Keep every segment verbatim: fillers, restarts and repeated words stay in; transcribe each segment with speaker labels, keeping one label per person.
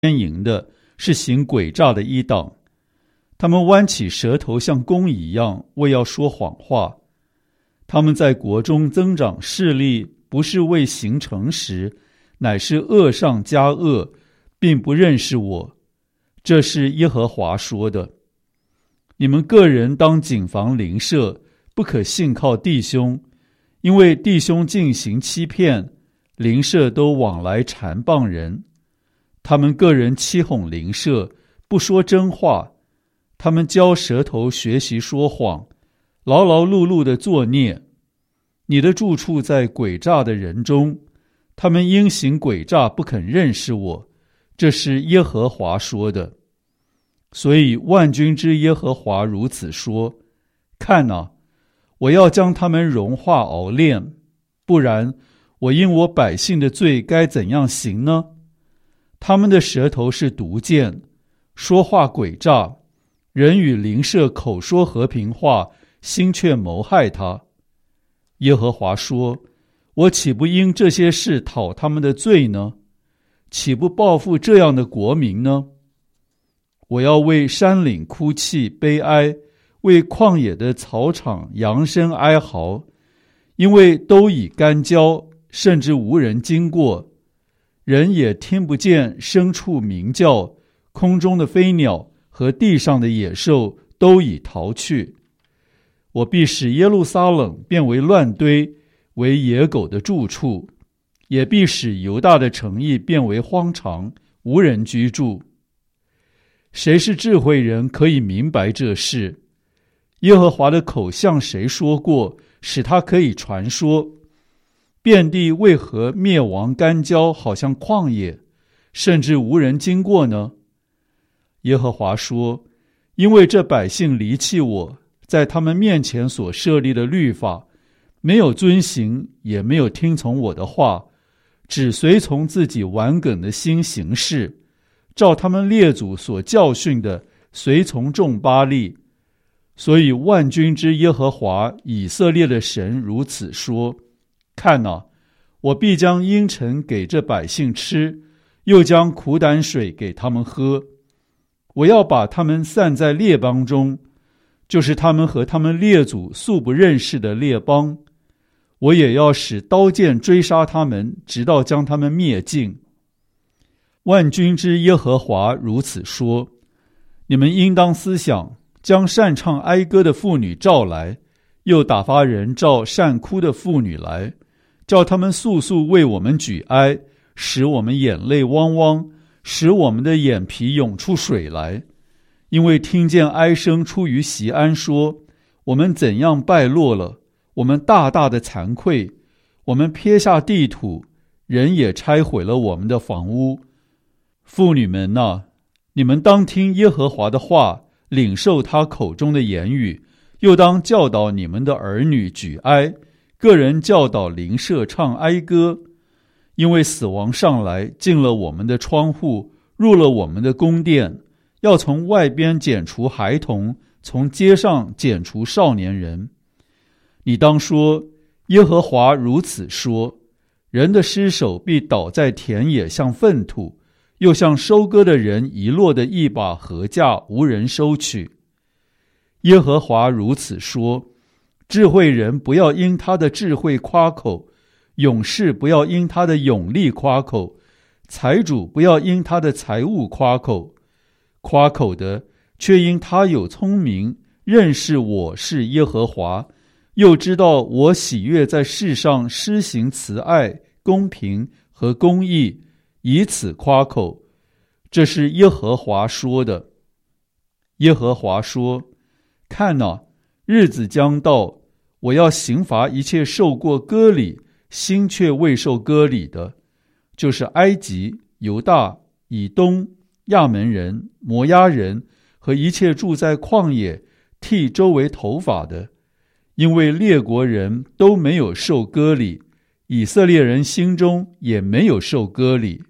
Speaker 1: 奸淫的，是行诡诈的一党。他们弯起舌头像弓一样，为要说谎话。他们在国中增长势力，不是为行诚实，乃是恶上加恶，并不认识我。这是耶和华说的。你们个人当谨防邻舍，不可信靠弟兄，因为弟兄进行欺骗，邻舍都往来缠谤人。他们个人欺哄邻舍，不说真话。他们教舌头学习说谎，劳劳碌碌的作孽。你的住处在诡诈的人中，他们因行诡诈不肯认识我。这是耶和华说的。所以万军之耶和华如此说：看哪，我要将他们融化熬炼，不然我因我百姓的罪该怎样行呢？他们的舌头是毒箭，说话诡诈，人与邻舍口说和平话，心却谋害他。耶和华说：我岂不因这些事讨他们的罪呢？岂不报复这样的国民呢？我要为山岭哭泣悲哀，为旷野的草场扬声哀嚎，因为都已干焦，甚至无人经过，人也听不见牲畜鸣叫，空中的飞鸟和地上的野兽都已逃去。我必使耶路撒冷变为乱堆，为野狗的住处，也必使犹大的城邑变为荒场，无人居住。谁是智慧人，可以明白这事？耶和华的口向谁说过，使他可以传说？遍地为何灭亡干焦，好像旷野，甚至无人经过呢？耶和华说：因为这百姓离弃我，在他们面前所设立的律法，没有遵行，也没有听从我的话，只随从自己顽梗的心行事，照他们列祖所教训的，随从众巴力。所以万军之耶和华以色列的神如此说：看哪，我必将阴沉给这百姓吃，又将苦胆水给他们喝。我要把他们散在列邦中，就是他们和他们列祖素不认识的列邦。我也要使刀剑追杀他们，直到将他们灭尽。万军之耶和华如此说：你们应当思想，将善唱哀歌的妇女召来，又打发人召善哭的妇女来，叫他们速速为我们举哀，使我们眼泪汪汪，使我们的眼皮涌出水来。因为听见哀声出于锡安，说：我们怎样败落了，我们大大的惭愧，我们撇下地土，人也拆毁了我们的房屋。妇女们哪，你们当听耶和华的话，领受他口中的言语，又当教导你们的儿女举哀，个人教导邻舍唱哀歌。因为死亡上来，进了我们的窗户，入了我们的宫殿，要从外边剪除孩童，从街上剪除少年人。你当说：耶和华如此说：人的尸首必倒在田野，像粪土，又像收割的人遗落的一把禾稼，无人收取。耶和华如此说：智慧人不要因他的智慧夸口，勇士不要因他的勇力夸口，财主不要因他的财物夸口。夸口的却因他有聪明，认识我是耶和华，又知道我喜悦在世上施行慈爱、公平和公义，以此夸口。这是耶和华说的。耶和华说：看哪，日子将到，我要刑罚一切受过割礼，心却未受割礼的，就是埃及、犹大、以东、亚门人、摩押人和一切住在旷野剃周围头发的，因为列国人都没有受割礼，以色列人心中也没有受割礼。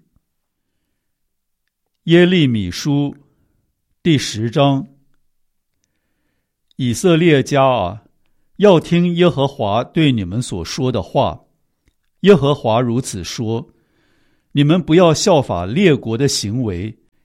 Speaker 1: 耶利米书第十章。以色列家啊，要听耶和华对你们所说的话。耶和华如此说：你们不要效法列国的行为，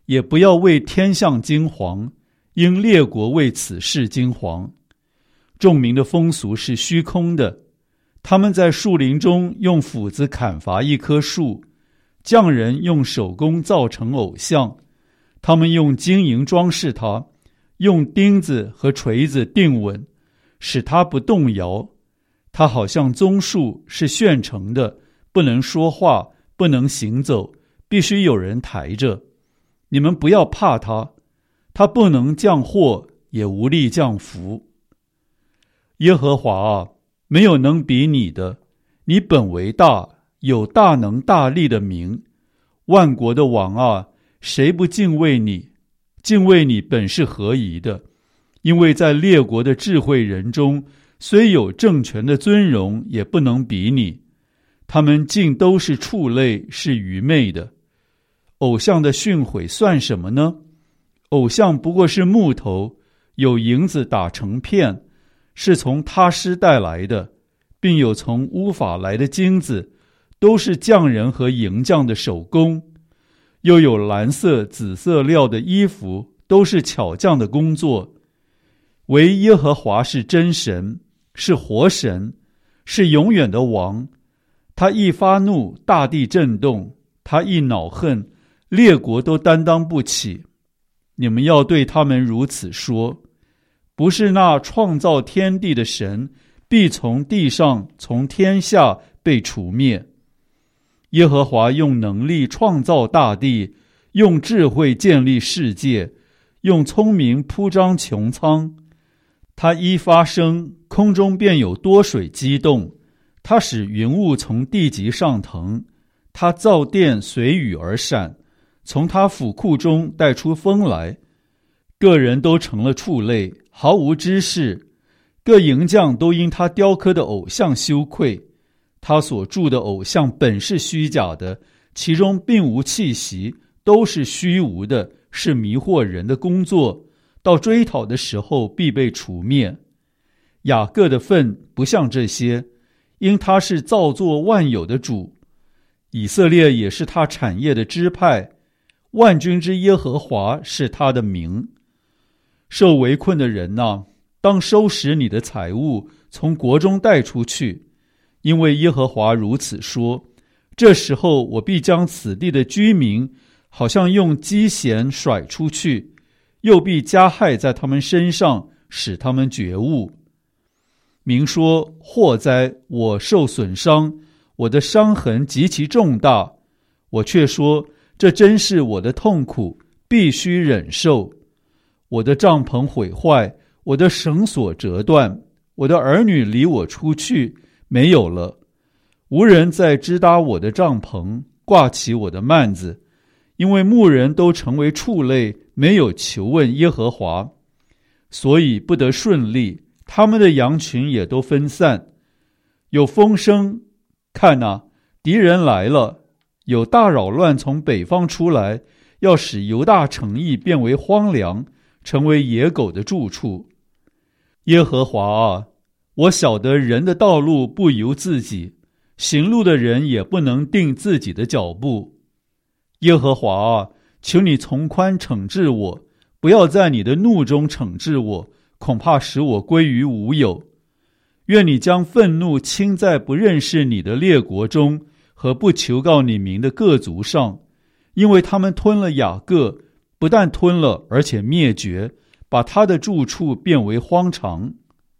Speaker 1: 也不要为天象惊惶，因列国为此事惊惶。众民的风俗是虚空的，他们在树林中用斧子砍伐一棵树，匠人用手工造成偶像，他们用金银装饰它，用钉子和锤子定稳，使它不动摇。它好像棕树，是现成的，不能说话，不能行走，必须有人抬着。你们不要怕它，它不能降祸，也无力降福。耶和华啊，没有能比你的，你本为大，有大能大力的名。万国的王啊，谁不敬畏你？敬畏你本是合宜的，因为在列国的智慧人中，虽有政权的尊荣，也不能比你。他们尽都是畜类，是愚昧的。偶像的训诲算什么呢？偶像不过是木头，有银子打成片，是从他施带来的，并有从乌法来的金子，都是匠人和银匠的手工。又有蓝色、紫色料的衣服，都是巧匠的工作。唯耶和华是真神，是活神，是永远的王。他一发怒，大地震动；他一恼恨，列国都担当不起。你们要对他们如此说：不是那创造天地的神，必从地上、从天下被除灭。耶和华用能力创造大地，用智慧建立世界，用聪明铺张穹苍。他一发声，空中便有多水激动；他使云雾从地极上腾；他造电随雨而闪，从他府库中带出风来。个人都成了畜类，毫无知识；各营匠都因他雕刻的偶像羞愧。他所铸的偶像本是虚假的，其中并无气息，都是虚无的，是迷惑人的工作，到追讨的时候必被除灭。雅各的份不像这些，因他是造作万有的主。以色列也是他产业的支派，万军之耶和华是他的名。受围困的人哪，当收拾你的财物，从国中带出去。因为耶和华如此说：这时候我必将此地的居民，好像用机弦甩出去，又必加害在他们身上，使他们觉悟。民说：祸哉，我受损伤，我的伤痕极其重大。我却说：这真是我的痛苦，必须忍受。我的帐篷毁坏，我的绳索折断，我的儿女离我出去，没有了。无人再支搭我的帐篷，挂起我的幔子，因为牧人都成为畜类，没有求问耶和华，所以不得顺利，他们的羊群也都分散。有风声，看哪，敌人来了；有大扰乱从北方出来，要使犹大城邑变为荒凉，成为野狗的住处。耶和华啊，我晓得人的道路不由自己，行路的人也不能定自己的脚步。耶和华啊，求你从宽惩治我，不要在你的怒中惩治我，恐怕使我归于无有。愿你将愤怒倾在不认识你的列国中，和不求告你名的各族上，因为他们吞了雅各，不但吞了，而且灭绝，把他的住处变为荒场。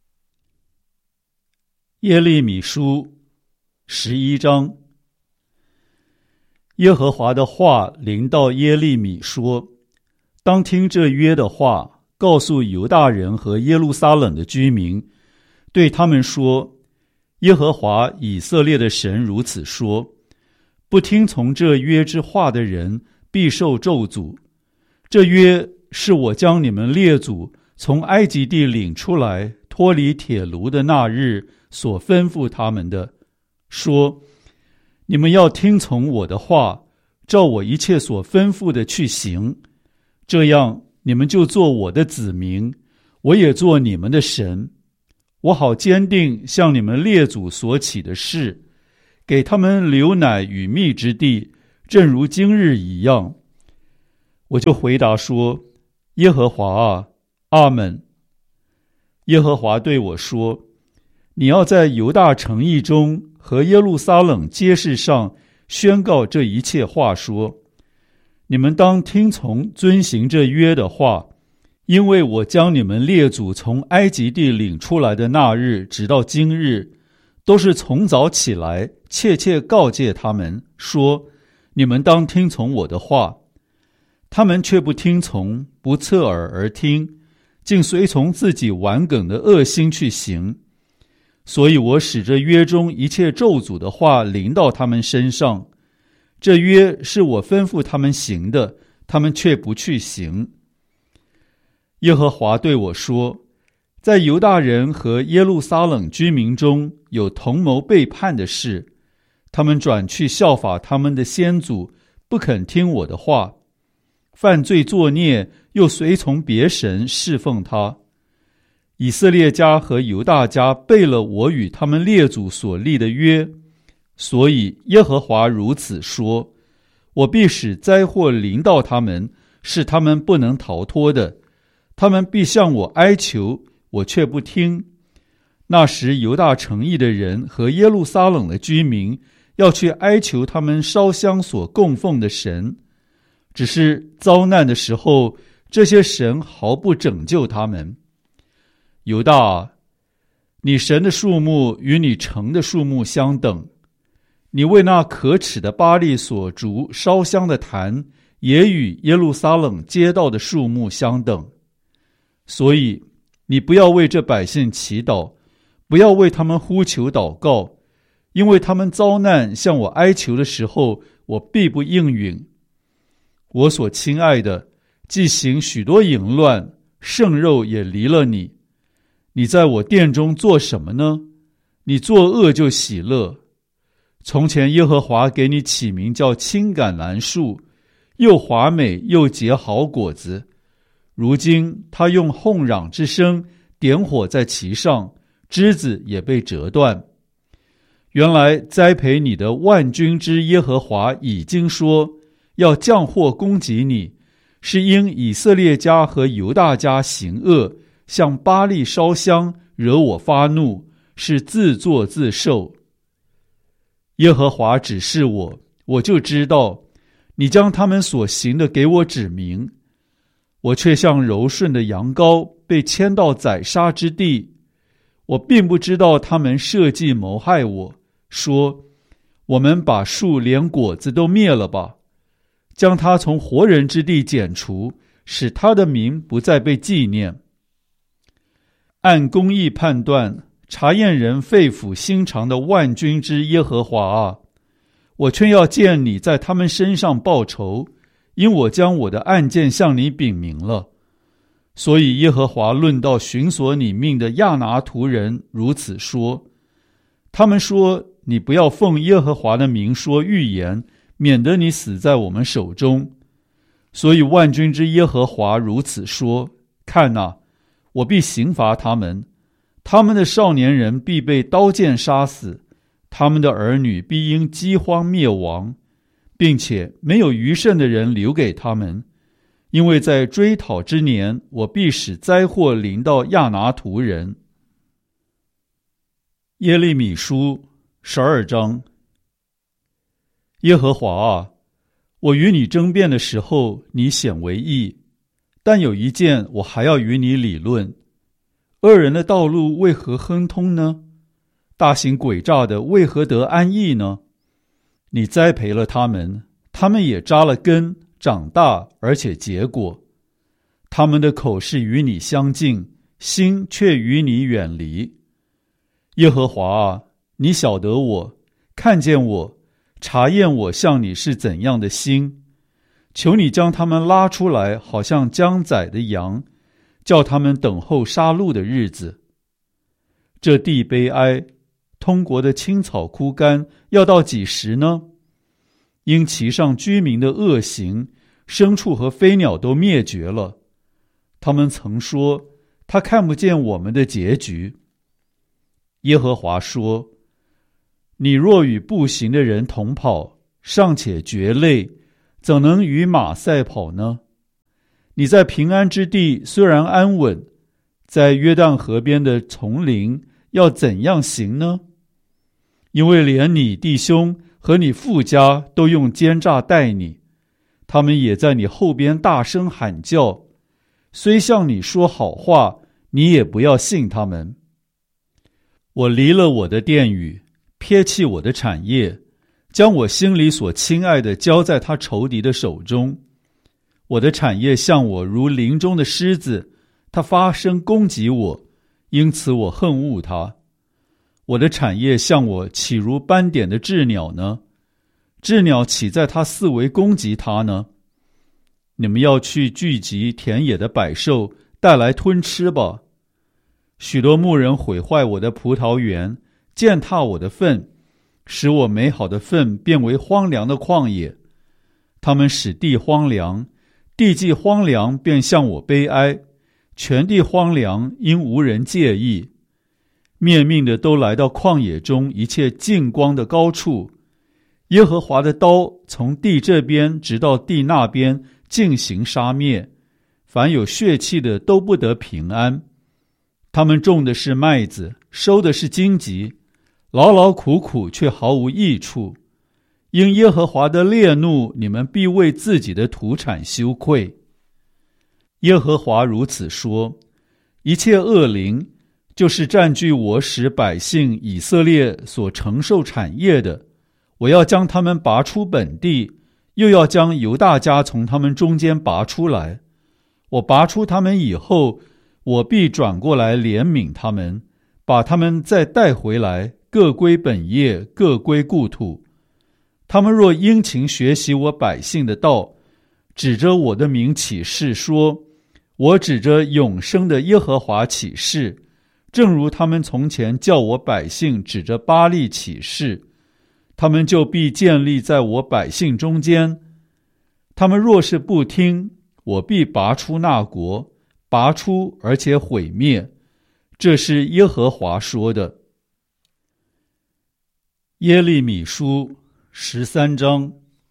Speaker 1: 耶利米书十一章。耶和华的话临到耶利米说：当听这约的话，告诉犹大人和耶路撒冷的居民，对他们说：耶和华以色列的神如此说：不听从这约之话的人，必受咒诅。这约是我将你们列祖从埃及地领出来，脱离铁炉的那日所吩咐他们的，说：你们要听从我的话，照我一切所吩咐的去行，这样你们就做我的子民，我也做你们的神。我好坚定向你们列祖所起的事，给他们流奶与蜜之地，正如今日一样。 我就回答说：耶和华啊，阿们。耶和华对我说：你要在犹大城邑中和耶路撒冷街市上宣告这一切话，说：你们当听从遵行这约的话，因为我将你们列祖从埃及地领出来的那日直到今日，都是从早起来切切告诫他们说：你们当听从我的话。他们却不听从，不侧耳而听，竟随从自己顽梗的恶心去行。所以我使这约中一切咒诅的话临到他们身上。这约是我吩咐他们行的，他们却不去行。耶和华对我说：在犹大人和耶路撒冷居民中有同谋背叛的事，他们转去效法他们的先祖，不肯听我的话，犯罪作孽，又随从别神侍奉他。以色列家和犹大家背了我与他们列祖所立的约，所以耶和华如此说：我必使灾祸临到他们，是他们不能逃脱的。他们必向我哀求，我却不听。那时犹大城邑的人和耶路撒冷的居民要去哀求他们烧香所供奉的神，只是遭难的时候，这些神毫不拯救他们。犹大，你神的数目与你城的数目相等，你为那可耻的巴力所筑烧香的坛，也与耶路撒冷街道的数目相等。所以你不要为这百姓祈祷，不要为他们呼求祷告，因为他们遭难向我哀求的时候，我必不应允。我所亲爱的，既行许多淫乱，圣肉也离了你。你在我殿中做什么呢？你作恶就喜乐。从前耶和华给你起名叫青橄榄树，又华美又结好果子。如今他用哄嚷之声点火在其上，枝子也被折断。原来栽培你的万军之耶和华已经说，要降祸攻击你，是因以色列家和犹大家行恶，向巴力烧香，惹我发怒，是自作自受。耶和华指示我，我就知道，你将他们所行的给我指明。我却像柔顺的羊羔，被牵到宰杀之地。我并不知道他们设计谋害我，说：我们把树连果子都灭了吧，将他从活人之地剪除，使他的名不再被纪念。按公义判断，查验人肺腑心肠的万军之耶和华啊，我却要见你在他们身上报仇，因我将我的案件向你禀明了。所以耶和华论到寻索你命的亚拿图人如此说：他们说，你不要奉耶和华的名说预言，免得你死在我们手中。所以万军之耶和华如此说：看哪，我必刑罚他们，他们的少年人必被刀剑杀死，他们的儿女必因饥荒灭亡，并且没有余剩的人留给他们。因为在追讨之年，我必使灾祸临到亚拿图人。耶利米书十二章。耶和华啊，我与你争辩的时候，你显为义，但有一件我还要与你理论：恶人的道路为何亨通呢？大行诡诈的为何得安逸呢？你栽培了他们，他们也扎了根，长大而且结果。他们的口是与你相近，心却与你远离。耶和华啊，你晓得我，看见我，查验我向你是怎样的心。求你将他们拉出来，好像将宰的羊，叫他们等候杀戮的日子。这地悲哀，通国的青草枯干，要到几时呢？因其上居民的恶行，牲畜和飞鸟都灭绝了。他们曾说，他看不见我们的结局。耶和华说：你若与步行的人同跑，尚且觉累，怎能与马赛跑呢？ 你在平安之地虽然安稳，在约旦河边的丛林要怎样行呢？因为连你弟兄和你父家都用奸诈待你，他们也在你后边大声喊叫，虽向你说好话，你也不要信他们。我离了我的殿宇，撇弃我的产业，将我心里所亲爱的交在他仇敌的手中。我的产业向我如林中的狮子，他发声攻击我，因此我恨恶他。我的产业向我岂如斑点的鸷鸟呢？鸷鸟岂在他四围攻击他呢？你们要去聚集田野的百兽，带来吞吃吧。许多牧人毁坏我的葡萄园，践踏我的粪，使我美好的粪变为荒凉的旷野。他们使地荒凉，地既荒凉，便向我悲哀，全地荒凉，因无人介意。灭命的都来到旷野中一切净光的高处，耶和华的刀从地这边直到地那边进行杀灭，凡有血气的都不得平安。他们种的是麦子，收的是荆棘，劳劳苦苦却毫无益处。因耶和华的烈怒，你们必为自己的土产羞愧。耶和华如此说：一切恶灵，就是占据我使百姓以色列所承受产业的，我要将他们拔出本地，又要将犹大家从他们中间拔出来。我拔出他们以后，我必转过来怜悯他们，把他们再带回来，各归本业，各归故土。他们若殷勤学习我百姓的道，指着我的名起誓说，我指着永生的耶和华起誓，正如他们从前叫我百姓指着巴力起誓，他们就必建立在我百姓中间。他们若是不听，我必拔出那国，拔出而且毁灭。这是耶和华说的。耶利米书十三章。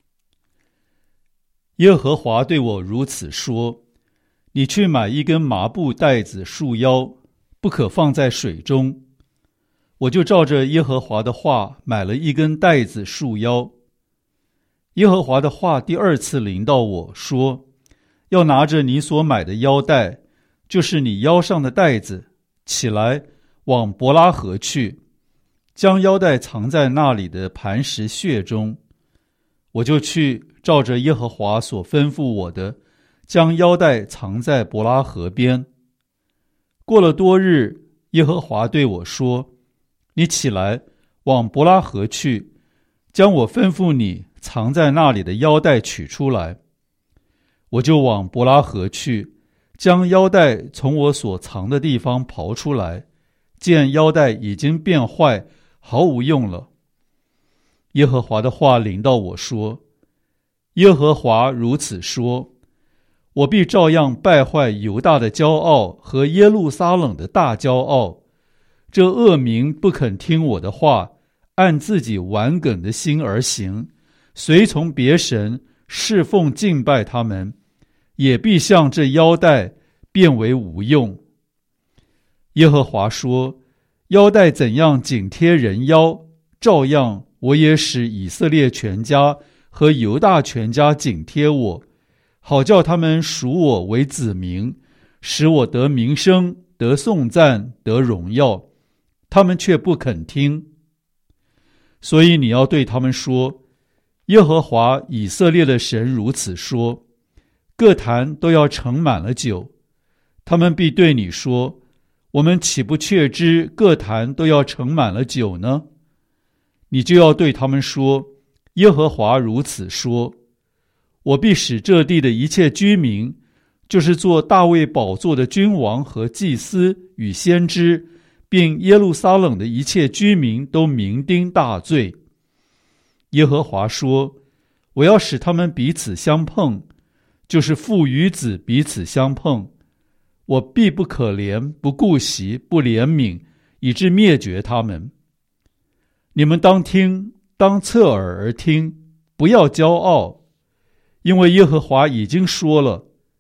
Speaker 1: 耶和华对我如此说：你去买一根麻布带子束腰，不可放在水中。我就照着耶和华的话买了一根带子束腰。耶和华的话第二次临到我说，要拿着你所买的腰带，就是你腰上的带子，起来往伯拉河去，将腰带藏在那里的磐石穴中。我就去照着耶和华所吩咐我的，将腰带藏在伯拉河边。过了多日，耶和华对我说，你起来往伯拉河去，将我吩咐你藏在那里的腰带取出来。我就往伯拉河去，将腰带从我所藏的地方刨出来，见腰带已经变坏，毫无用了。耶和华的话临到我说，耶和华如此说，我必照样败坏犹大的骄傲和耶路撒冷的大骄傲。这恶民不肯听我的话，按自己顽梗的心而行，随从别神，侍奉敬拜他们，也必像这腰带变为无用。耶和华说，腰带怎样紧贴人腰，照样我也使以色列全家和犹大全家紧贴我，好叫他们属我为子民，使我得名声，得颂赞，得荣耀。他们却不肯听。所以你要对他们说，耶和华以色列的神如此说，各坛都要盛满了酒。他们必对你说，我们岂不确知各坛都要盛满了酒呢？你就要对他们说，耶和华如此说，我必使这地的一切居民，就是做大卫宝座的君王和祭司与先知，并耶路撒冷的一切居民都酩酊大醉。耶和华说，我要使他们彼此相碰，就是父与子彼此相碰。我必不可怜，不顾惜，不怜悯，以致灭绝他们。你们当听，当侧耳而听，不要骄傲，因为耶和华已经说了，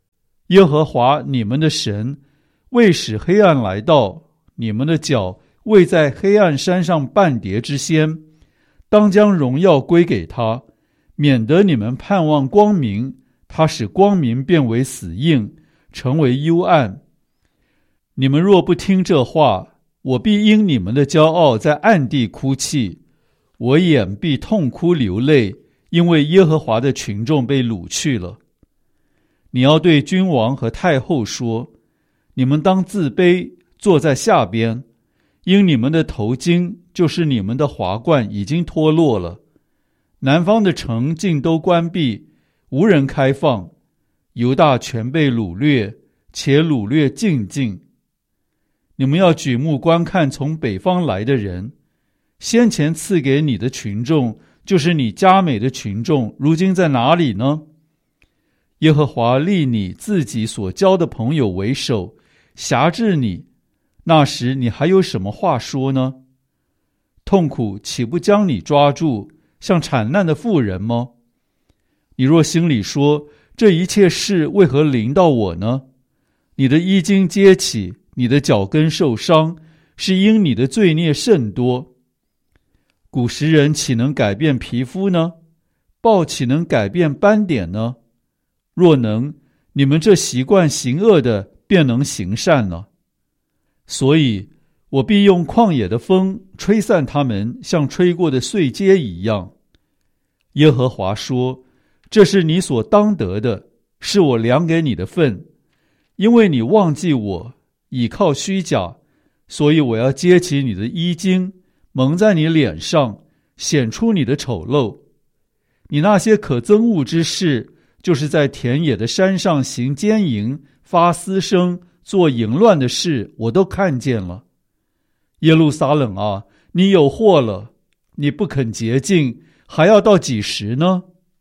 Speaker 1: 耶和华你们的神未使黑暗来到，你们的脚未在黑暗山上半跌之先，当将荣耀归给他，免得你们盼望光明，他使光明变为死印，成为幽暗。你们若不听这话，我必因你们的骄傲在暗地哭泣，我眼必痛哭流泪，因为耶和华的群众被掳去了。你要对君王和太后说，你们当自卑，坐在下边，因你们的头巾，就是你们的华冠已经脱落了。南方的城尽都关闭，无人开放，犹大全被掳掠，且掳掠尽尽。你们要举目观看从北方来的人，先前赐给你的群众，就是你佳美的群众，如今在哪里呢？耶和华立你自己所交的朋友为首，辖制你，那时你还有什么话说呢？痛苦岂不将你抓住，像产难的妇人吗？你若心里说，这一切事为何临到我呢？你的衣襟揭起，你的脚跟受伤，是因你的罪孽甚多。古时人岂能改变皮肤呢？豹岂能改变斑点呢？若能，你们这习惯行恶的便能行善了。所以我必用旷野的风吹散他们，像吹过的碎秸一样。耶和华说，这是你所当得的，是我量给你的份。因为你忘记我，倚靠虚假，所以我要揭起你的衣襟，蒙在你脸上，显出你的丑陋。你那些可憎恶之事，就是在田野的山上行奸淫、发私声、做淫乱的事，我都看见了。耶路撒冷啊，你有祸了！你不肯洁净，还要到几时呢？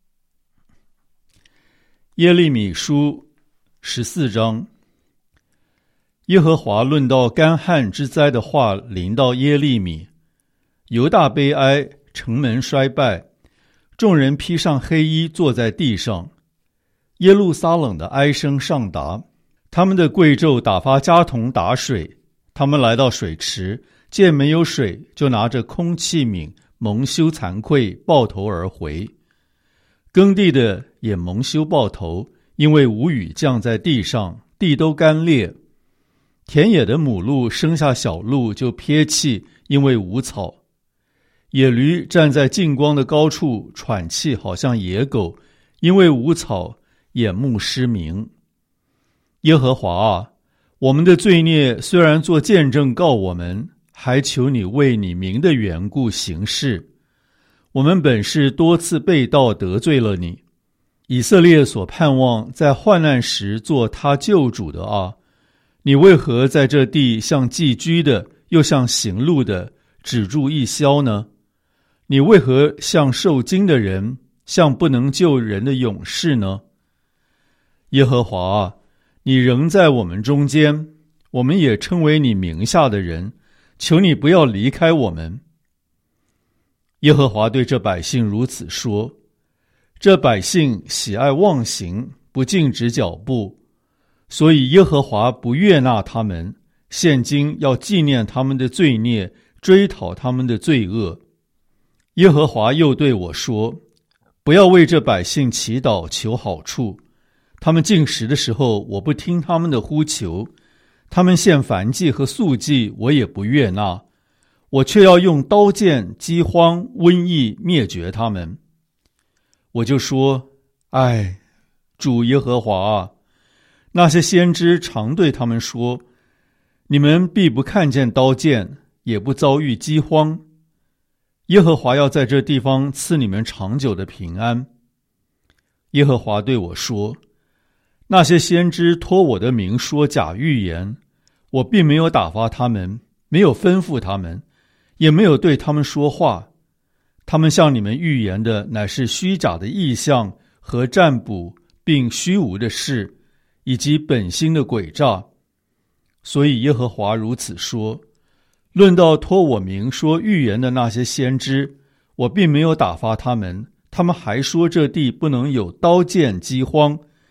Speaker 1: 耶利米书十四章。耶和华论到干旱之灾的话临到耶利米。犹大悲哀，城门衰败，众人披上黑衣坐在地上。耶路撒冷的哀声上达，他们的贵胄打发家童打水，他们来到水池，见没有水，就拿着空器皿，蒙羞惭愧，抱头而回。耕地的也蒙羞抱头，因为无雨降在地上，地都干裂。田野的母鹿生下小鹿就撇弃，因为无草。野驴站在近光的高处喘气，好像野狗，因为无草，眼目失明。耶和华啊，我们的罪孽虽然做见证告我们，还求你为你名的缘故行事。我们本是多次背道得罪了你。以色列所盼望在患难时做他救主的啊，你为何在这地像寄居的，又像行路的，止住一宵呢？你为何像受惊的人，像不能救人的勇士呢？耶和华啊，你仍在我们中间，我们也称为你名下的人，求你不要离开我们。耶和华对这百姓如此说，这百姓喜爱妄行，不禁止脚步，所以耶和华不悦纳他们，现今要纪念他们的罪孽，追讨他们的罪恶。耶和华又对我说，不要为这百姓祈祷求好处，他们进食的时候，我不听他们的呼求，他们献燔祭和素祭，我也不悦纳，我却要用刀剑、饥荒、瘟疫灭绝他们。我就说，唉，主耶和华啊，那些先知常对他们说，你们必不看见刀剑，也不遭遇饥荒。耶和华要在这地方赐你们长久的平安。耶和华对我说，那些先知托我的名说假预言，我并没有打发他们，没有吩咐他们，也没有对他们说话。他们向你们预言的乃是虚假的异象和占卜，并虚无的事，以及本心的诡诈。所以耶和华如此说，论到托我名说预言的那些先知，我并没有打发他们，他们还说这地不能有刀剑饥荒，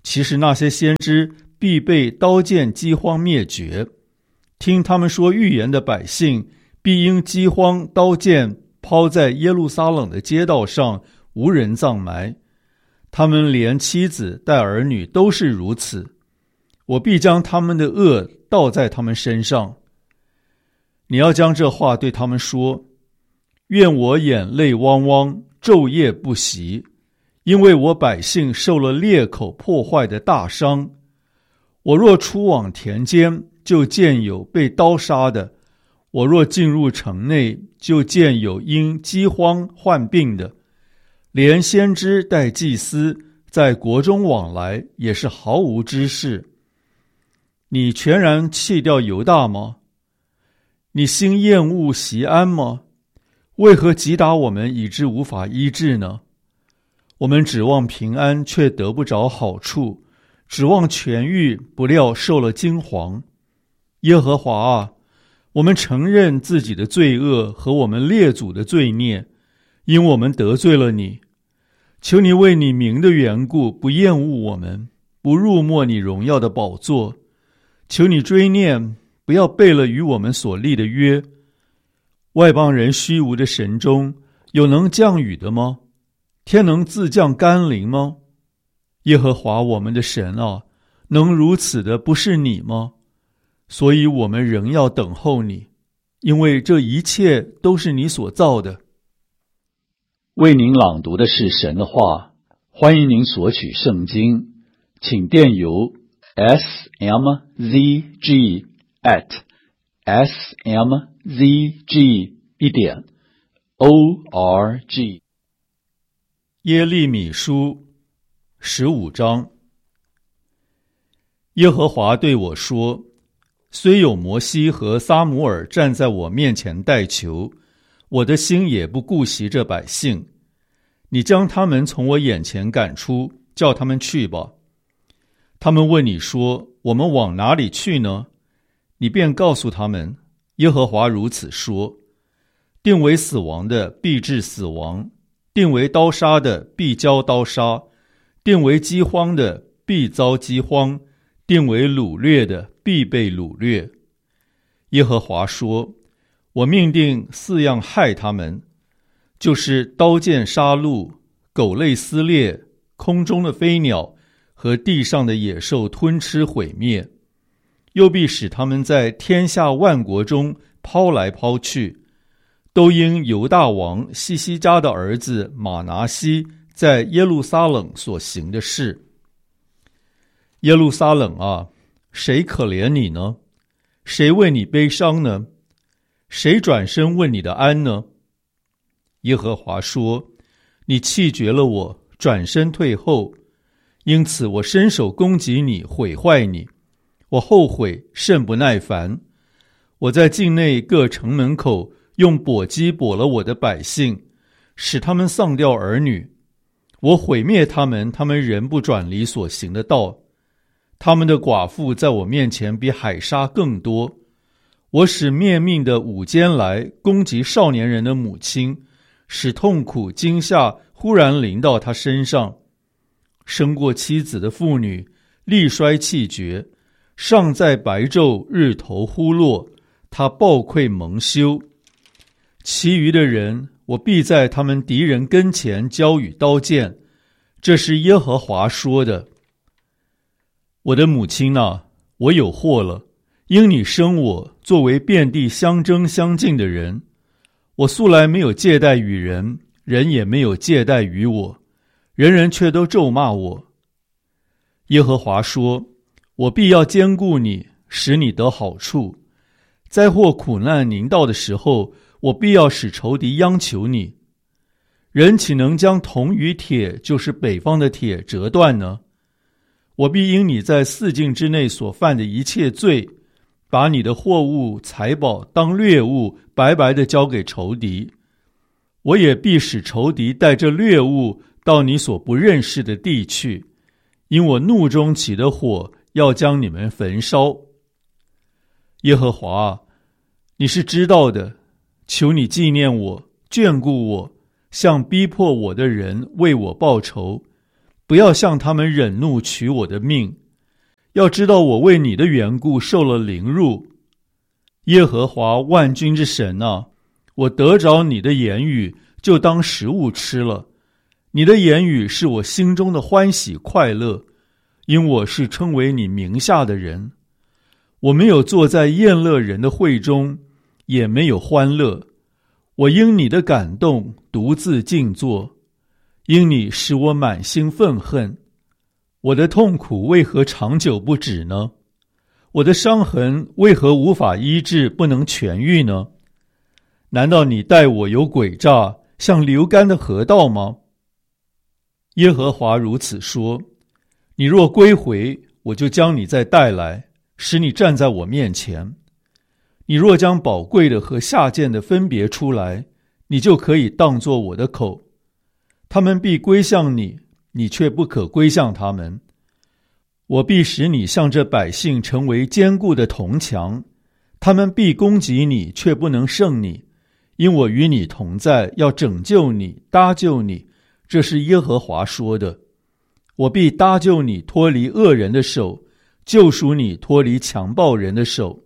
Speaker 1: 其实那些先知必被刀剑饥荒灭绝。听他们说预言的百姓必因饥荒刀剑抛在耶路撒冷的街道上，无人葬埋。他们连妻子带儿女都是如此。我必将他们的恶倒在他们身上。你要将这话对他们说：愿我眼泪汪汪，昼夜不息，因为我百姓受了裂口破坏的大伤。我若出往田间，就见有被刀杀的；我若进入城内，就见有因饥荒患病的。连先知带祭司在国中往来，也是毫无知识。你全然弃掉犹大吗？你心厌恶锡安吗？为何击打我们，以致无法医治呢？我们指望平安，却得不着好处；指望痊愈，不料受了惊惶。耶和华啊，我们承认自己的罪恶和我们列祖的罪孽，因我们得罪了你。求你为你名的缘故，不厌恶我们，不辱没你荣耀的宝座。求你追念，不要背了与我们所立的约。外邦人虚无的神中，有能降雨的吗？天能自降甘霖吗？耶和华我们的神啊，能如此的不是你吗？所以我们仍要等候你，因为这一切都是你所造的。
Speaker 2: 为您朗读的是神的话，欢迎您索取圣经，请电邮 s m z g at s m z g 一点 o r g。
Speaker 1: 耶利米书十五章。耶和华对我说：虽有摩西和撒母耳站在我面前代求，我的心也不顾惜这百姓。你将他们从我眼前赶出，叫他们去吧。他们问你说：我们往哪里去呢？你便告诉他们：耶和华如此说：定为死亡的必致死亡，定为刀杀的必遭刀杀，定为饥荒的必遭饥荒，定为掳掠的必被掳掠。耶和华说：我命定四样害他们，就是刀剑杀戮、狗类撕裂、空中的飞鸟和地上的野兽吞吃毁灭，又必使他们在天下万国中抛来抛去，都因犹大王西西家的儿子马拿西在耶路撒冷所行的事。耶路撒冷啊，谁可怜你呢？谁为你悲伤呢？谁转身问你的安呢？耶和华说：你弃绝了我，转身退后，因此我伸手攻击你，毁坏你。我后悔，甚不耐烦。我在境内各城门口用簸箕簸了我的百姓，使他们丧掉儿女。我毁灭他们，他们仍不转离所行的道。他们的寡妇在我面前比海沙更多。我使灭命的午间来攻击少年人的母亲，使痛苦惊吓忽然临到他身上。生过妻子的妇女力衰气绝，尚在白昼日头忽落，他暴愧蒙羞。其余的人，我必在他们敌人跟前交与刀剑。这是耶和华说的。我的母亲啊，我有祸了，因你生我作为遍地相争相竞的人。我素来没有借贷与人，人也没有借贷于我，人人却都咒骂我。耶和华说：我必要兼顾你，使你得好处。灾祸苦难临到的时候，我必要使仇敌央求你。人岂能将铜与铁，就是北方的铁折断呢？我必因你在四境之内所犯的一切罪，把你的货物财宝当掠物白白地交给仇敌。我也必使仇敌带着掠物到你所不认识的地去，因我怒中起的火要将你们焚烧。耶和华，你是知道的，求你纪念我，眷顾我，向逼迫我的人为我报仇，不不要向他们忍怒取我的命。要知道我为你的缘故受了凌辱。耶和华万军之神啊，我得着你的言语，就当食物吃了。你的言语是我心中的欢喜快乐，因我是称为你名下的人。我没有坐在宴乐人的会中，也没有欢乐。我因你的感动独自静坐，因你使我满心愤恨。我的痛苦为何长久不止呢？我的伤痕为何无法医治，不能痊愈呢？难道你待我有诡诈，像流干的河道吗？耶和华如此说：你若归回，我就将你再带来，使你站在我面前。你若将宝贵的和下贱的分别出来，你就可以当作我的口。他们必归向你，你却不可归向他们。我必使你向这百姓成为坚固的铜墙，他们必攻击你，却不能胜你，因我与你同在，要拯救你，搭救你。这是耶和华说的。我必搭救你脱离恶人的手，救赎你脱离强暴人的手。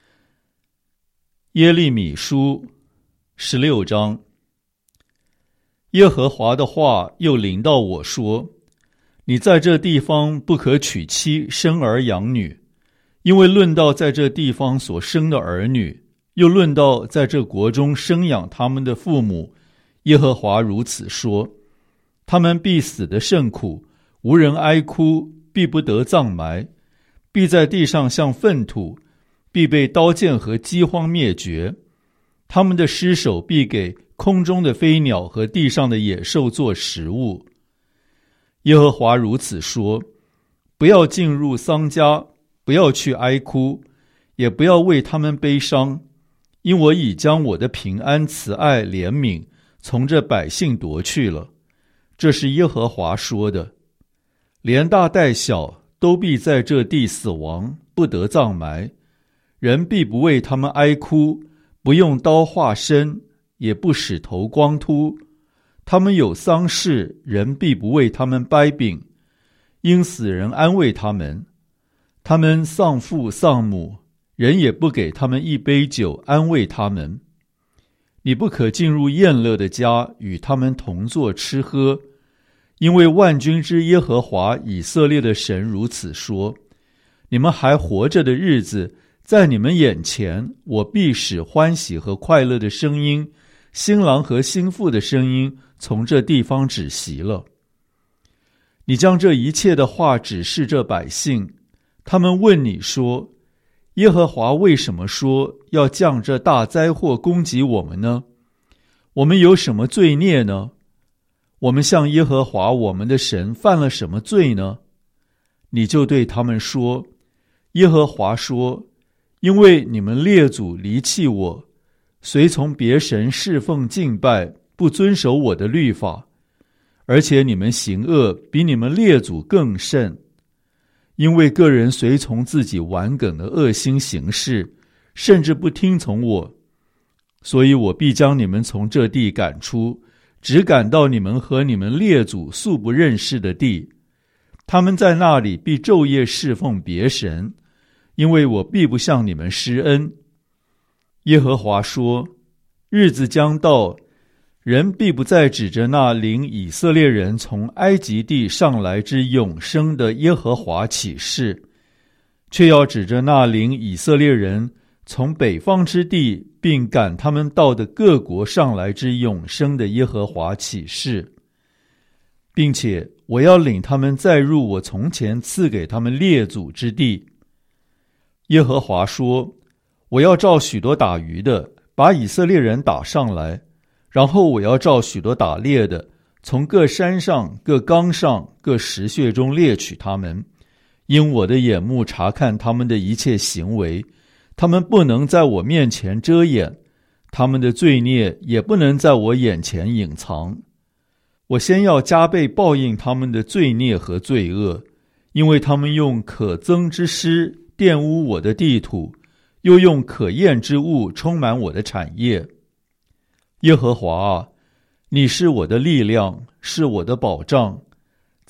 Speaker 1: 耶利米书十六章。耶和华的话又临到我说：你在这地方不可娶妻生儿养女，因为论到在这地方所生的儿女，又论到在这国中生养他们的父母，耶和华如此说：他们必死得甚苦，无人哀哭，必不得葬埋，必在地上像粪土，必被刀剑和饥荒灭绝。他们的尸首必给空中的飞鸟和地上的野兽做食物。耶和华如此说：不要进入丧家，不要去哀哭，也不要为他们悲伤，因我已将我的平安、慈爱、怜悯从这百姓夺去了。这是耶和华说的。连大带小都必在这地死亡，不得葬埋。人必不为他们哀哭，不用刀划身，也不使头光秃。他们有丧事，人必不为他们掰饼，因死人安慰他们。他们丧父丧母，人也不给他们一杯酒安慰他们。你不可进入宴乐的家，与他们同坐吃喝，因为万军之耶和华以色列的神如此说：你们还活着的日子，在你们眼前，我必使欢喜和快乐的声音，新郎和新妇的声音从这地方止息了。你将这一切的话指示这百姓，他们问你说：耶和华为什么说要降这大灾祸攻击我们呢？我们有什么罪孽呢？我们向耶和华我们的神犯了什么罪呢？你就对他们说：耶和华说，因为你们列祖离弃我，随从别神侍奉敬拜，不遵守我的律法，而且你们行恶比你们列祖更甚，因为个人随从自己顽梗的恶心行事，甚至不听从我，所以我必将你们从这地赶出，只赶到你们和你们列祖素不认识的地。他们在那里必昼夜侍奉别神，因为我必不向你们施恩。耶和华说：日子将到，人必不再指着那领以色列人从埃及地上来之永生的耶和华起誓，却要指着那领以色列人从北方之地并赶他们到的各国上来之永生的耶和华起誓，并且我要领他们再入我从前赐给他们列祖之地。耶和华说：我要召许多打鱼的，把以色列人打上来，然后我要召许多打猎的，从各山上、各冈上、各石穴中猎取他们，因我的眼目察看他们的一切行为，他们不能在我面前遮掩，他们的罪孽也不能在我眼前隐藏。我先要加倍报应他们的罪孽和罪恶，因为他们用可憎之失玷污我的地土，又用可厌之物充满我的产业。耶和华啊，你是我的力量，是我的保障，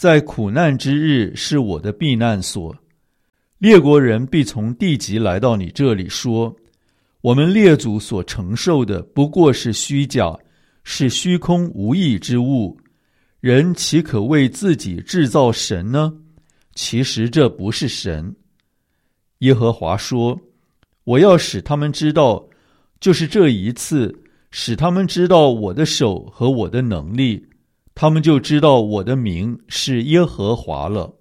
Speaker 1: 在苦难之日是我的避难所。列国人必从地极来到你这里说，我们列祖所承受的不过是虚假，是虚空无益之物，人岂可为自己制造神呢？其实这不是神。耶和华说，我要使他们知道，就是这一次，使他们知道我的手和我的能力，他们就知道我的名是耶和华了。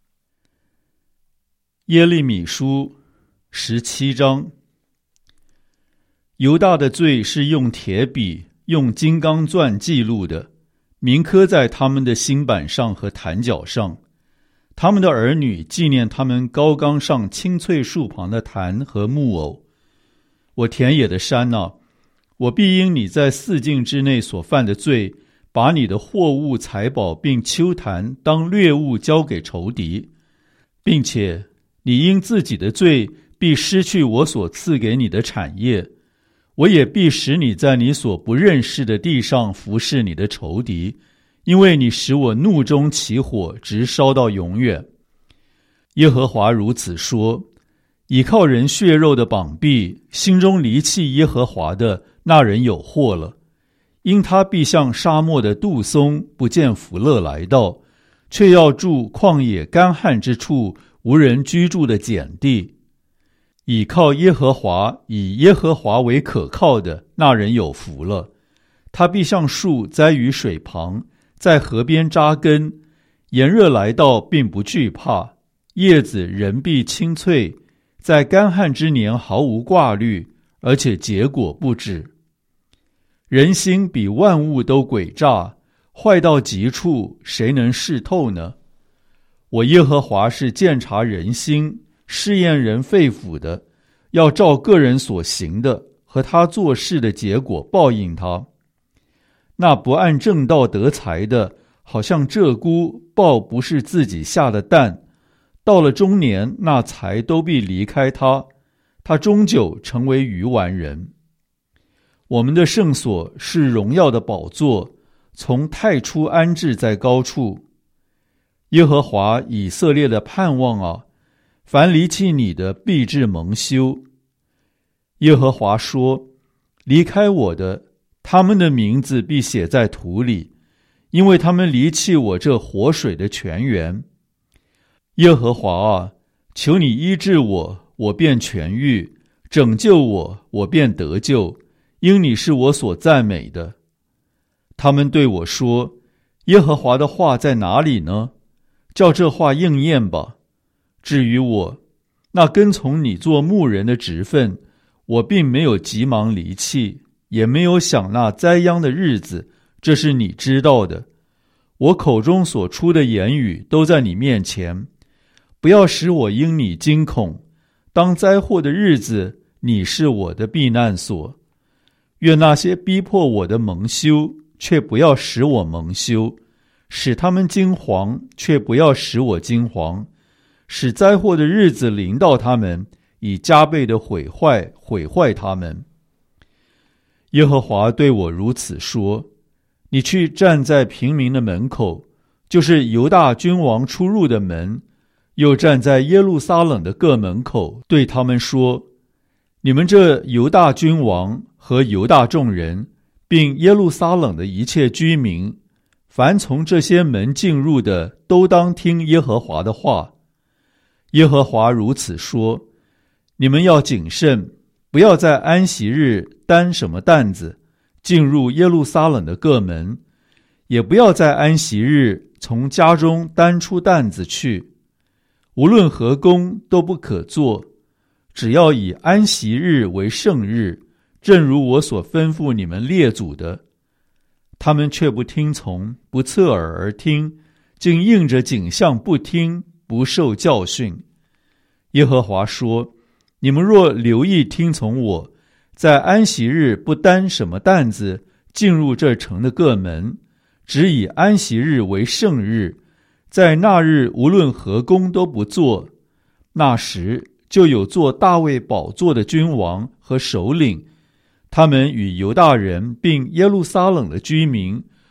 Speaker 1: 耶利米书十七章。犹大的罪是用铁笔、用金刚钻记录的，铭刻在他们的心板上和坛角上。他们的儿女纪念他们高冈上青翠树旁的坛和木偶。我田野的山啊，我必因你在四境之内所犯的罪，把你的货物财宝并丘坛当掠物交给仇敌，并且你因自己的罪必失去我所赐给你的产业，我也必使你在你所不认识的地上服侍你的仇敌，因为你使我怒中起火，直烧到永远。耶和华如此说，倚靠人血肉的膀臂，心中离弃耶和华的，那人有祸了。因他必像沙漠的杜松，不见福乐来到，却要住旷野干旱之处，无人居住的碱地。倚靠耶和华，以耶和华为可靠的，那人有福了。他必像树栽于水旁，在河边扎根，炎热来到并不惧怕，叶子仍必青翠，在干旱之年毫无挂虑，而且结果不止。人心比万物都诡诈，坏到极处，谁能视透呢？我耶和华是鉴察人心，试验人肺腑的，要照个人所行的和他做事的结果报应他。那不按正道得财的，好像鹧鸪抱不是自己下的蛋，到了中年，那财都必离开他，他终究成为愚顽人。我们的圣所是荣耀的宝座，从太初安置在高处。耶和华以色列的盼望啊，凡离弃你的必致蒙羞。耶和华说，离开我的，他们的名字必写在土里，因为他们离弃我这活水的泉源。耶和华啊，求你医治我，我便痊愈；拯救我，我便得救，因你是我所赞美的。他们对我说，耶和华的话在哪里呢？叫这话应验吧。至于我，那跟从你做牧人的职分，我并没有急忙离弃，也没有想那灾殃的日子，这是你知道的。我口中所出的言语都在你面前，不要使我因你惊恐。当灾祸的日子，你是我的避难所。愿那些逼迫我的蒙羞，却不要使我蒙羞；使他们惊惶，却不要使我惊惶；使灾祸的日子临到他们，以加倍的毁坏毁坏他们。耶和华对我如此说，你去站在平民的门口，就是犹大君王出入的门，又站在耶路撒冷的各门口，对他们说，你们这犹大君王和犹大众人，并耶路撒冷的一切居民，凡从这些门进入的，都当听耶和华的话。耶和华如此说，你们要谨慎，不要在安息日担什么担子进入耶路撒冷的各门，也不要在安息日从家中担出担子去，无论何工都不可做，只要以安息日为圣日，正如我所吩咐你们列祖的。他们却不听从，不侧耳而听，竟应着景象不听，不受教训。耶和华说，你们若留意听从我，在安息日不担什么担子进入这城的各门，只以安息日为圣日，在那日无论何工都不做，那时就有坐大卫宝座的君王和首领，他们与犹大人并耶路撒冷的居民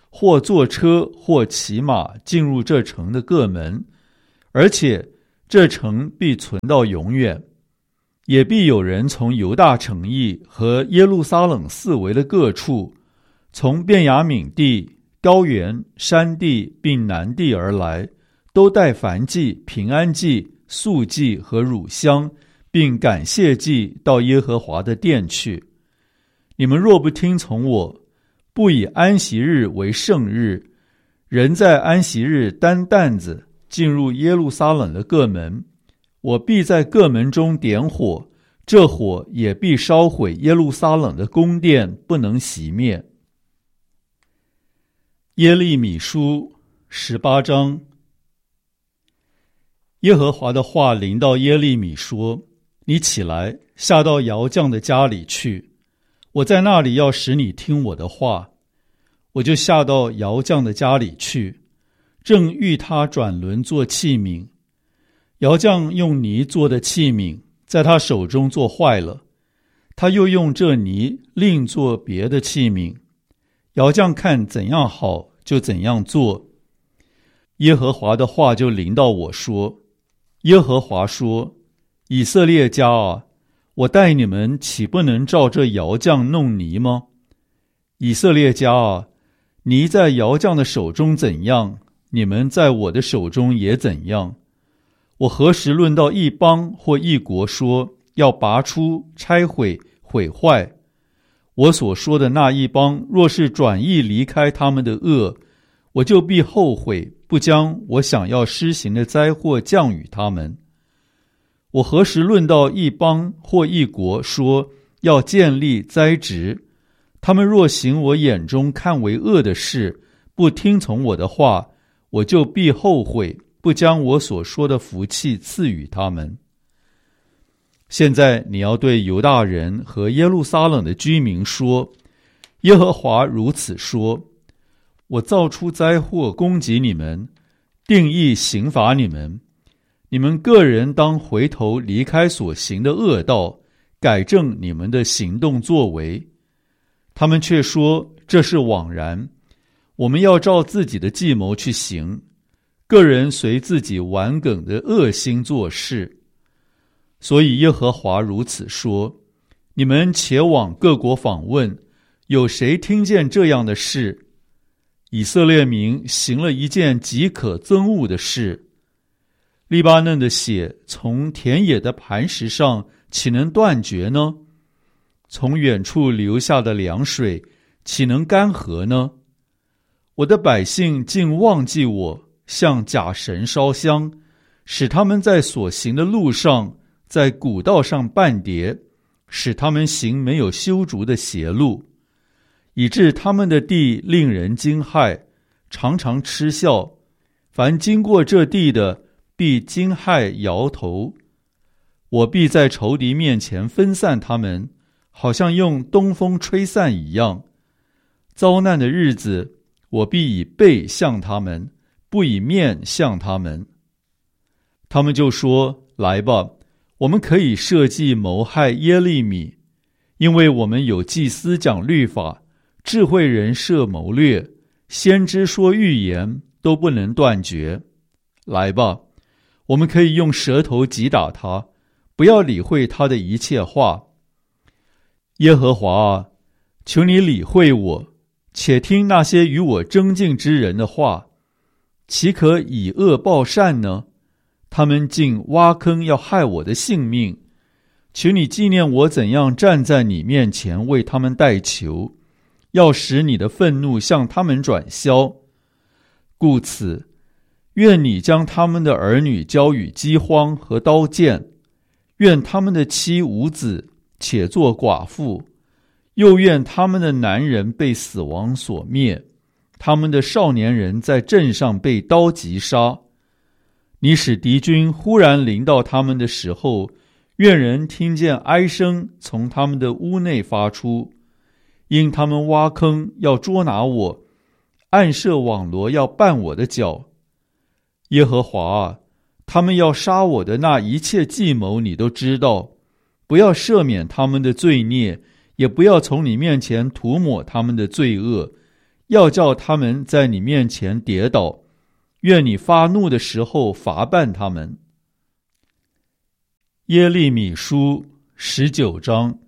Speaker 1: 或坐车或骑马进入这城的各门，而且这城必存到永远。也必有人从犹大城邑和耶路撒冷四围的各处，从便雅悯地、高原、山地并南地而来，都带燔祭、平安祭、素祭和乳香，并感谢祭到耶和华的殿去。你们若不听从我，不以安息日为圣日，人在安息日担担子进入耶路撒冷的各门，我必在各门中点火，这火也必烧毁耶路撒冷的宫殿，不能熄灭。耶利米书十八章。耶和华的话临到耶利米说：你起来，下到窑匠的家里去，我在那里要使你听我的话。我就下到窑匠的家里去，正欲他转轮做器皿。窑匠用泥做的器皿在他手中做坏了，他又用这泥另做别的器皿。窑匠看怎样好，就怎样做。耶和华的话就临到我说：耶和华说，以色列家啊，我待你们岂不能照这窑匠弄泥吗？以色列家啊，泥在窑匠的手中怎样，你们在我的手中也怎样。我何时论到一邦或一国说要拔出、拆毁、毁坏？我所说的那一邦若是转意离开他们的恶，我就必后悔，不将我想要施行的灾祸降与他们。我何时论到一邦或一国说要建立栽植，他们若行我眼中看为恶的事，不听从我的话，我就必后悔，不将我所说的福气赐予他们。现在你要对犹大人和耶路撒冷的居民说：耶和华如此说，我造出灾祸攻击你们，定义刑罚你们，你们个人当回头离开所行的恶道，改正你们的行动作为。他们却说这是枉然，我们要照自己的计谋去行，个人随自己顽梗的恶心做事。所以耶和华如此说：你们且往各国访问，有谁听见这样的事？以色列民行了一件极可憎恶的事。利巴嫩的血从田野的磐石上岂能断绝呢？从远处流下的凉水岂能干涸呢？我的百姓竟忘记我，向假神烧香，使他们在所行的路上，在古道上绊跌，使他们行没有修筑的邪路，以致他们的地令人惊骇，常常嗤笑。凡经过这地的，必惊骇摇头。我必在仇敌面前分散他们，好像用东风吹散一样。遭难的日子，我必以背向他们，不以面向他们。他们就说：来吧，我们可以设计谋害耶利米，因为我们有祭司讲律法，智慧人设谋略，先知说预言，都不能断绝。来吧，我们可以用舌头击打他，不要理会他的一切话。耶和华啊，求你理会我，且听那些与我争竞之人的话。岂可以恶报善呢？他们竟挖坑要害我的性命。求你纪念我怎样站在你面前为他们代求，要使你的愤怒向他们转消。故此，愿你将他们的儿女交与饥荒和刀剑，愿他们的妻无子，且作寡妇，又愿他们的男人被死亡所灭，他们的少年人在阵上被刀击杀。你使敌军忽然临到他们的时候，愿人听见哀声从他们的屋内发出，因他们挖坑要捉拿我，暗设网罗要绊我的脚。耶和华啊，他们要杀我的那一切计谋你都知道，不要赦免他们的罪孽，也不要从你面前涂抹他们的罪恶， 要叫他们在你面前跌倒，愿你发怒的时候罚办他们。耶利米书十九章。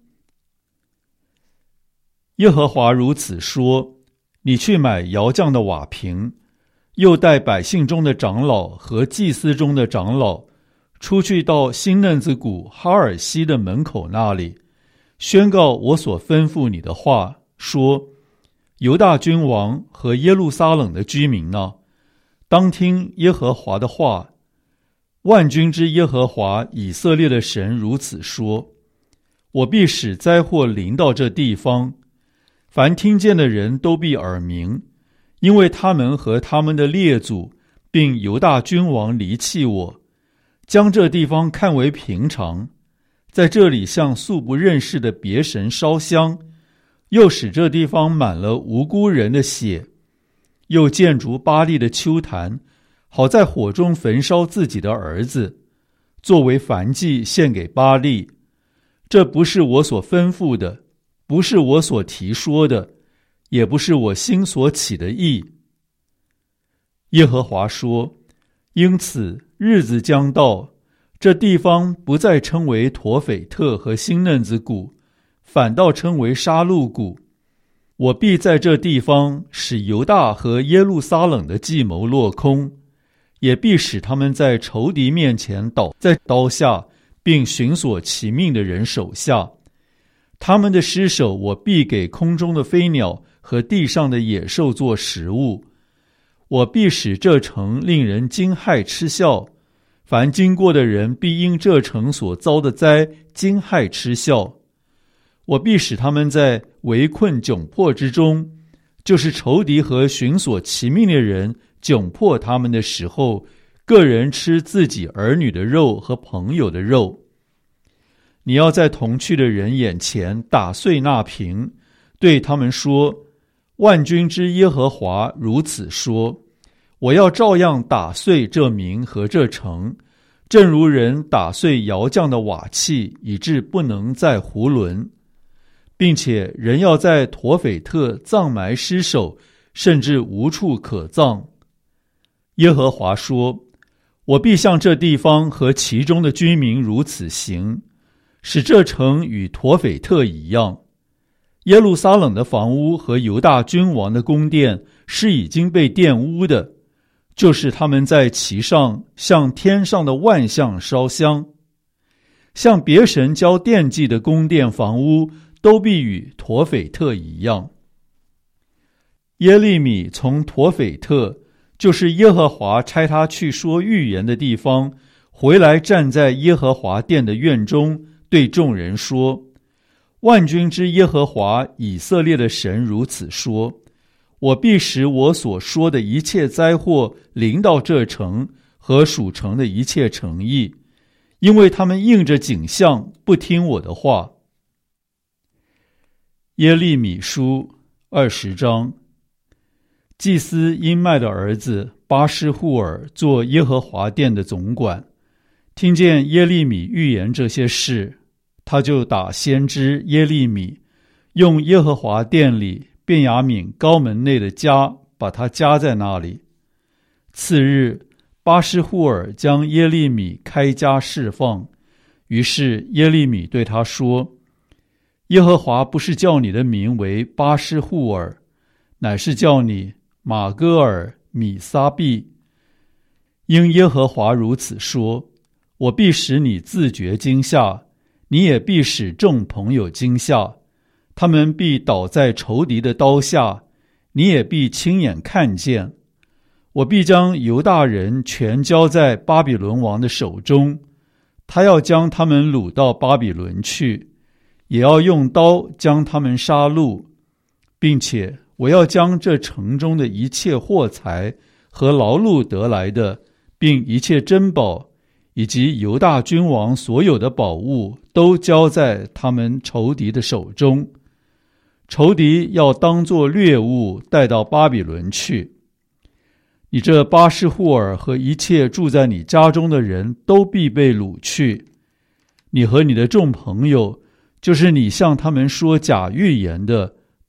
Speaker 1: 耶和华如此说：你去买窑匠的瓦瓶，又带百姓中的长老和祭司中的长老，出去到新嫩子谷哈尔西的门口那里，宣告我所吩咐你的话，说：犹大君王和耶路撒冷的居民呢，当听耶和华的话。万军之耶和华以色列的神如此说：我必使灾祸临到这地方，凡听见的人都必耳鸣，因为他们和他们的列祖并犹大君王离弃我，将这地方看为平常，在这里向素不认识的别神烧香，又使这地方满了无辜人的血，又建筑巴力的丘坛，好在火中焚烧自己的儿子，作为燔祭献给巴力。这不是我所吩咐的，不是我所提说的，也不是我心所起的意。耶和华说：因此日子将到，这地方不再称为陀斐特和新嫩子谷，反倒称为杀戮谷。我必在这地方使犹大和耶路撒冷的计谋落空，也必使他们在仇敌面前倒在刀下，并寻索其命的人手下。他们的尸首我必给空中的飞鸟和地上的野兽做食物。我必使这城令人惊骇嗤笑，凡经过的人必因这城所遭的灾惊骇嗤笑。我必使他们在围困窘迫之中，就是仇敌和寻索其命的人窘迫他们的时候，个人吃自己儿女的肉和朋友的肉。你要在同去的人眼前打碎那瓶，对他们说：万军之耶和华如此说，我要照样打碎这民和这城，正如人打碎窑匠的瓦器，以致不能再囫囵，并且人要在陀斐特葬埋尸首，甚至无处可葬。耶和华说：我必向这地方和其中的居民如此行，使这城与陀斐特一样。耶路撒冷的房屋和犹大君王的宫殿是已经被玷污的，就是他们在其上向天上的万象烧香，向别神交奠祭的宫殿房屋都必与陀斐特一样。耶利米从陀斐特，就是耶和华差他去说预言的地方，回来站在耶和华殿的院中，对众人说：万军之耶和华以色列的神如此说，我必使我所说的一切灾祸临到这城和属城的一切城邑，因为他们应着景象不听我的话。耶利米书二十章。祭司因麦的儿子巴施户尔做耶和华殿的总管，听见耶利米预言这些事，他就打先知耶利米，用耶和华殿里便雅悯高门内的家把他夹在那里。次日，巴施户尔将耶利米开家释放，于是耶利米对他说：耶和华不是叫你的名为巴施户尔，乃是叫你马戈尔米撒毕。因耶和华如此说，我必使你自觉惊吓，你也必使众朋友惊吓，他们必倒在仇敌的刀下，你也必亲眼看见。我必将犹大人全交在巴比伦王的手中，他要将他们掳到巴比伦去，也要用刀将他们杀戮，并且我要将这城中的一切货财和劳碌得来的，并一切珍宝，以及犹大君王所有的宝物，都交在他们仇敌的手中。仇敌要当作掠物带到巴比伦去。你这巴施户尔和一切住在你家中的人都必被掳去。你和你的众朋友，就是你向他们说假预言的，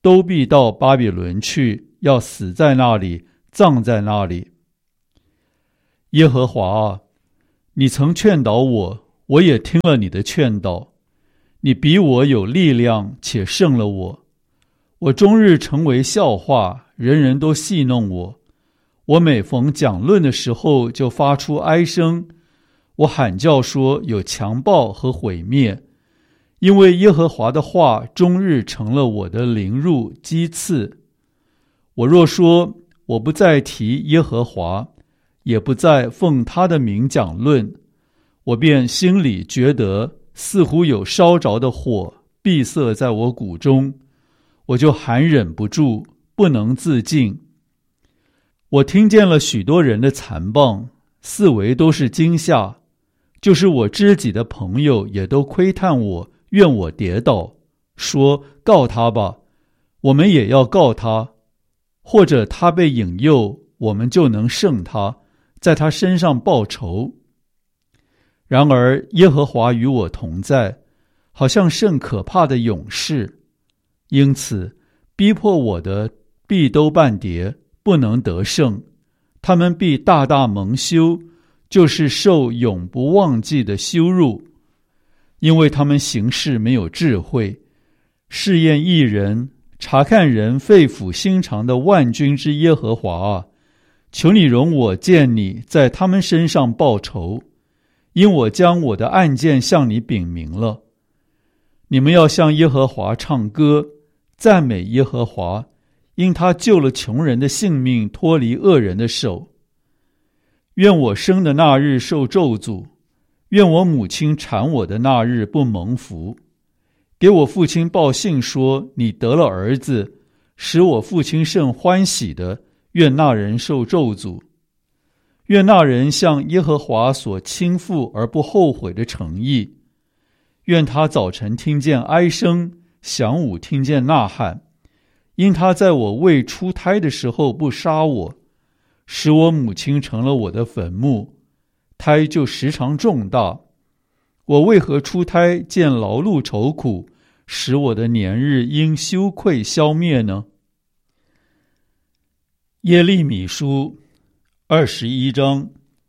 Speaker 1: 都必到巴比伦去，要死在那里，葬在那里。耶和华啊，你曾劝导我，我也听了你的劝导。你比我有力量，且胜了我。我终日成为笑话，人人都戏弄我。我每逢讲论的时候，就发出哀声。我喊叫说，有强暴和毁灭。因为耶和华的话终日成了我的凌辱讥刺。我若说我不再提耶和华，也不再奉他的名讲论，我便心里觉得似乎有烧着的火闭塞在我骨中，我就含忍不住，不能自禁。我听见了许多人的残谤，四围都是惊吓，就是我知己的朋友也都窥探我，愿我跌倒，说告他吧，我们也要告他，或者他被引诱，我们就能胜他，在他身上报仇。然而耶和华与我同在，好像甚可怕的勇士，因此逼迫我的必都半跌，不能得胜。他们必大大蒙羞，就是受永不忘记的羞辱。因为他们行事没有智慧，试验义人，查看人肺腑心肠的万军之耶和华啊，求你容我见你在他们身上报仇，因我将我的案件向你禀明了。你们要向耶和华唱歌，赞美耶和华，因他救了穷人的性命，脱离恶人的手。愿我生的那日受咒诅，愿我母亲产我的那日不蒙福。给我父亲报信说，你得了儿子，使我父亲甚欢喜的，愿那人受咒诅。愿那人向耶和华所倾覆而不后悔的诚意。愿他早晨听见哀声，晌午听见呐喊，因他在我未出胎的时候不杀我，使我母亲成了我的坟墓，胎就时常重大。我为何出胎见劳碌愁苦，使我的年日因羞愧消灭呢？耶利米书二十一章。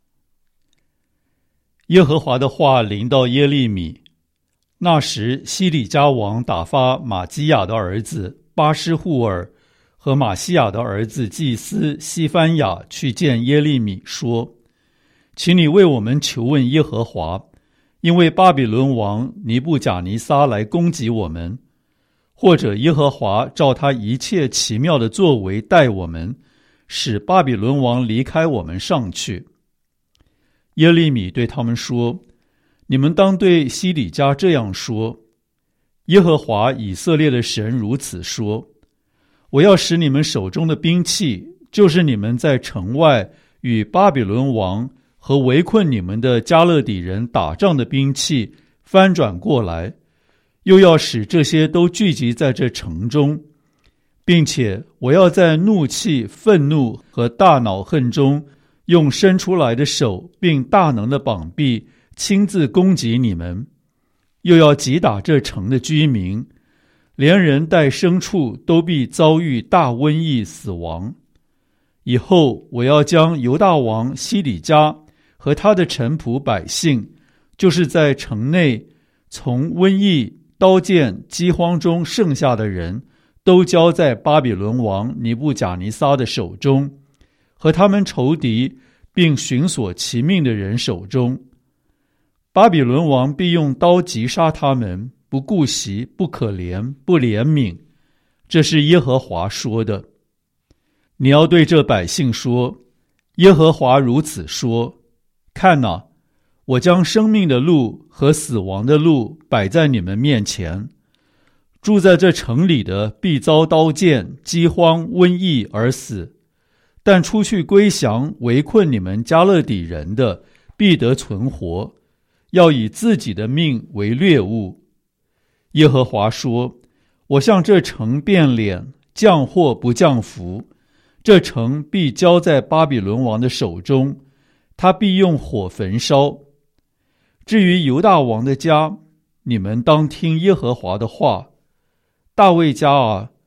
Speaker 1: 耶和华的话临到耶利米。那时西里家王打发玛基亚的儿子巴施户尔和玛西亚的儿子祭司西番雅去见耶利米，说，请你为我们求问耶和华，因为巴比伦王尼布甲尼撒来攻击我们，或者耶和华照他一切奇妙的作为待我们，使巴比伦王离开我们上去。耶利米对他们说，你们当对西里家这样说，耶和华以色列的神如此说，我要使你们手中的兵器，就是你们在城外与巴比伦王和围困你们的加勒底人打仗的兵器翻转过来，又要使这些都聚集在这城中，并且我要在怒气、愤怒和大恼恨中，用伸出来的手并大能的膀臂亲自攻击你们，又要击打这城的居民，连人带牲畜都必遭遇大瘟疫死亡。以后我要将犹大王西里家和他的臣仆百姓，就是在城内从瘟疫、刀剑、饥荒中剩下的人，都交在巴比伦王尼布甲尼撒的手中，和他们仇敌并寻索其命的人手中。巴比伦王必用刀击杀他们，不顾惜，不可怜，不怜悯。这是耶和华说的。你要对这百姓说，耶和华如此说，看哪，我将生命的路和死亡的路摆在你们面前。住在这城里的必遭刀剑、饥荒、瘟疫而死，但出去归降围困你们加勒底人的必得存活，要以自己的命为掠物。耶和华说，我向这城变脸，降祸不降福，这城必交在巴比伦王的手中，他必用火焚烧。至于犹大王的家，你们当听耶和华的话。大卫家啊，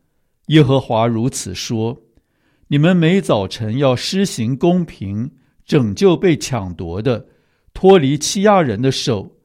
Speaker 1: 耶和华如此说：你们每早晨要施行公平，拯救被抢夺的，脱离欺压人的手，